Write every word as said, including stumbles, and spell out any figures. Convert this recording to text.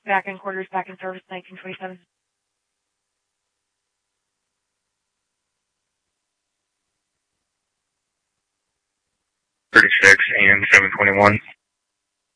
Back in quarters, back in service, nineteen twenty-seven. thirty-six and seven twenty-one.